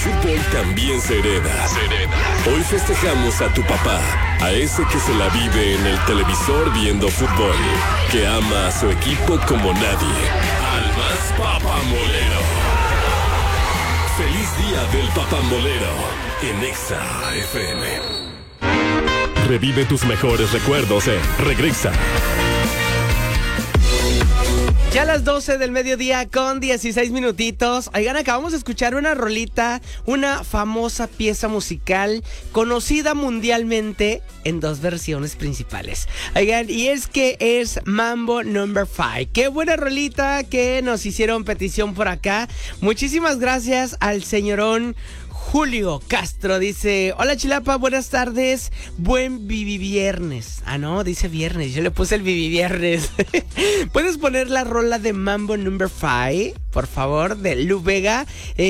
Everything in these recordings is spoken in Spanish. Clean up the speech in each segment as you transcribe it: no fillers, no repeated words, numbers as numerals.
fútbol también se hereda. Hoy festejamos a tu papá, a ese que se la vive en el televisor viendo fútbol, que ama a su equipo como nadie. Al más papamolero. Feliz día del papamolero en Exa FM. Revive tus mejores recuerdos en Regresa. Ya a las 12 del mediodía con 16 minutitos. Oigan, acabamos de escuchar una rolita, una famosa pieza musical conocida mundialmente en dos versiones principales. Oigan, y es que es Mambo No. 5. Qué buena rolita que nos hicieron petición por acá. Muchísimas gracias al señorón Julio Castro. Dice: hola Chilapa, buenas tardes, buen viernes. Ah, no, dice viernes, yo le puse el viernes. ¿Puedes poner la rola de Mambo No. 5, por favor, de Lu Vega?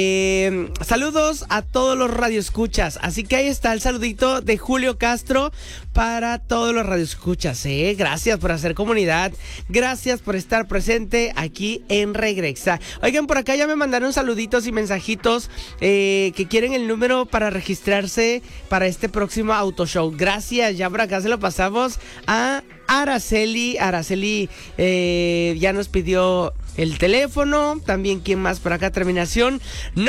Saludos a todos los radioescuchas. Así que ahí está el saludito de Julio Castro para todos los radioescuchas. Gracias por hacer comunidad, gracias por estar presente aquí en Regresa. Oigan, por acá ya me mandaron saluditos y mensajitos que quieren el número para registrarse para este próximo autoshow. Gracias, ya por acá se lo pasamos a Araceli. Araceli ya nos pidió el teléfono. También, ¿quién más por acá? Terminación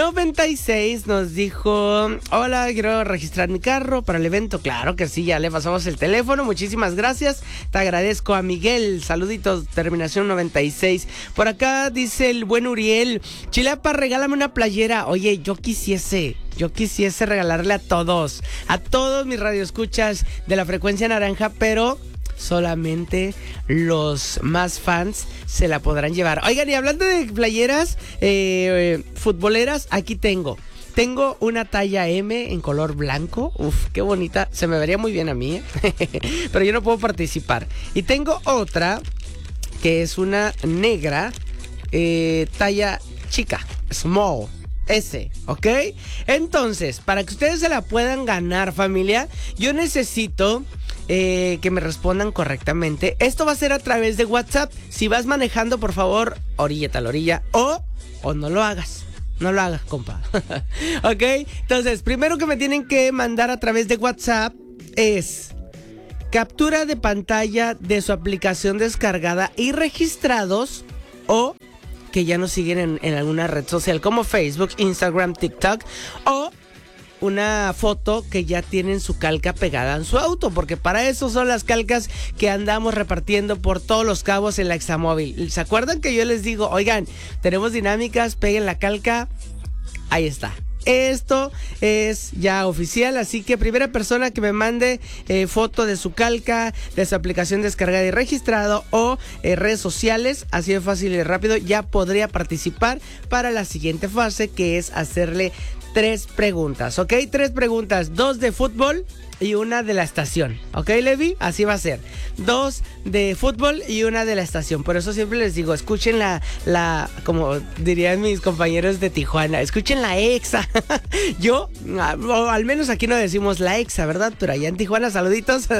96 nos dijo: hola, quiero registrar mi carro para el evento. Claro que sí, ya le pasamos el teléfono. Muchísimas gracias, te agradezco. A Miguel, saluditos, terminación 96. Por acá dice el buen Uriel: Chilapa, regálame una playera. Oye, yo quisiese regalarle a todos mis radioescuchas de la frecuencia naranja, pero solamente los más fans se la podrán llevar. Oigan, y hablando de playeras futboleras, aquí tengo una talla M en color blanco. Uf, qué bonita, se me vería muy bien a mí, pero yo no puedo participar. Y tengo otra que es una negra, talla chica, small, S, ¿ok? Entonces, para que ustedes se la puedan ganar, familia, yo necesito que me respondan correctamente. Esto va a ser a través de WhatsApp. Si vas manejando, por favor, oríllate a la orilla, o no lo hagas. No lo hagas, compa. ¿Ok? Entonces, primero que me tienen que mandar a través de WhatsApp es captura de pantalla de su aplicación descargada y registrados, o que ya nos siguen en alguna red social como Facebook, Instagram, TikTok, o una foto que ya tienen su calca pegada en su auto, porque para eso son las calcas que andamos repartiendo por todos los cabos en la Examóvil. ¿Se acuerdan que yo les digo, oigan, tenemos dinámicas, peguen la calca? Ahí está. Esto es ya oficial, así que primera persona que me mande foto de su calca, de su aplicación descargada y registrado, o redes sociales, así de fácil y rápido, ya podría participar para la siguiente fase, que es hacerle 3 preguntas, ¿ok? 3 preguntas, 2 de fútbol y una de la estación, ¿ok, Levi? Así va a ser, 2 de fútbol y una de la estación. Por eso siempre les digo, escuchen la como dirían mis compañeros de Tijuana, escuchen la Exa. Yo, o al menos aquí no decimos la Exa, ¿verdad? Pero allá en Tijuana, saluditos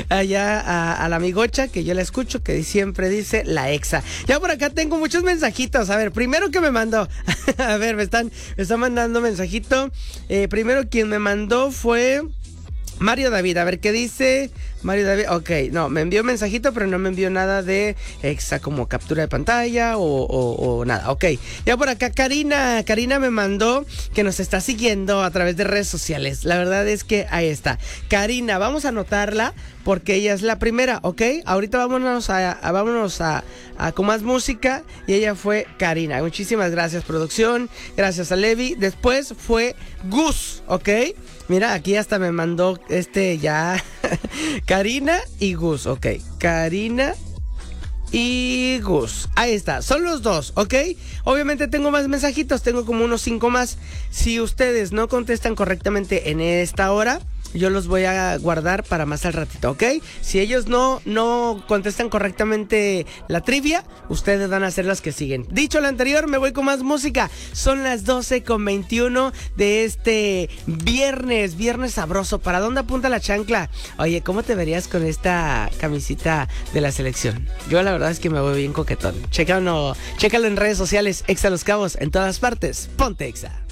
allá a la amigocha, que yo la escucho, que siempre dice la Exa. Ya por acá tengo muchos mensajitos. A ver, primero que me mandó a ver, me están mandando mensajito. Primero quien me mandó fue Mario David. A ver qué dice Mario David. Ok, no, me envió un mensajito, pero no me envió nada de Exa como captura de pantalla o nada. Ok, ya por acá Karina me mandó que nos está siguiendo a través de redes sociales. La verdad es que ahí está Karina, vamos a anotarla porque ella es la primera, ¿ok? Ahorita vámonos a con más música, y ella fue Karina. Muchísimas gracias, producción, gracias a Levi. Después fue Gus, ¿ok? Mira, aquí hasta me mandó ya Karina y Gus, ok. Karina y Gus, ahí está, son los 2, ¿ok? Obviamente tengo más mensajitos, tengo como unos 5 más. Si ustedes no contestan correctamente en esta hora, yo los voy a guardar para más al ratito, ¿ok? Si ellos no contestan correctamente la trivia, ustedes van a hacer las que siguen. Dicho lo anterior, me voy con más música. Son las 12:21 de este viernes sabroso. ¿Para dónde apunta la chancla? Oye, ¿cómo te verías con esta camisita de la selección? Yo la verdad es que me voy bien coquetón. Chécalo en redes sociales, Exa Los Cabos, en todas partes. Ponte Exa.